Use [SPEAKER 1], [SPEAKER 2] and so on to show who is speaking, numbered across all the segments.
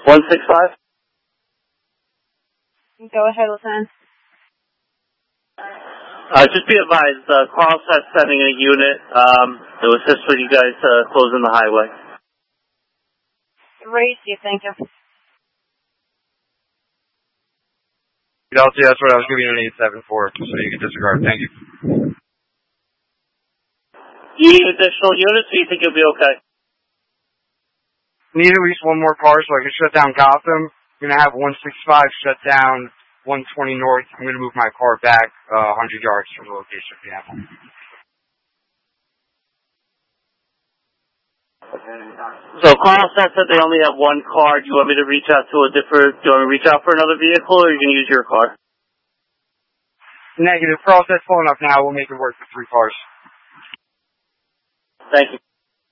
[SPEAKER 1] 165?
[SPEAKER 2] Go ahead, Lieutenant.
[SPEAKER 1] Just be advised, Carlsbad's sending a unit to assist with you guys closing the highway.
[SPEAKER 2] Racy, thank you.
[SPEAKER 3] Delta, that's what I was giving you an 874, so you can disregard. Thank you.
[SPEAKER 1] You need additional units, or you think you'll be okay?
[SPEAKER 3] Need at least one more car so I can shut down Gotham. I'm going to have 165 shut down 120 north. I'm going to move my car back 100 yards from the location if you have one.
[SPEAKER 1] So Carlsbad said they only have one car. Do you want me to reach out to do you want me to reach out for another vehicle, or are you going to use your car?
[SPEAKER 3] Negative. Carlsbad's full enough now. We'll make it work for 3 cars.
[SPEAKER 1] Thank you.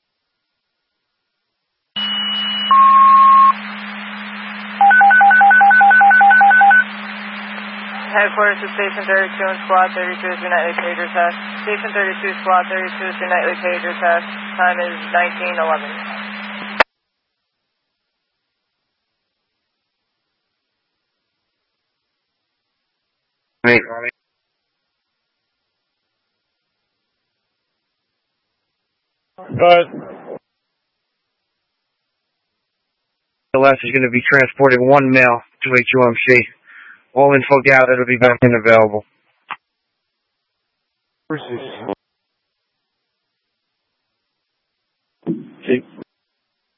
[SPEAKER 4] Headquarters to Station 32 and Squad 32 is your nightly pager test. Station 32, Squad 32 is your nightly pager test. Time is 19:11.
[SPEAKER 3] Wait. LS is going to be transporting 1 male to HUMC. All info gathered will be back and available.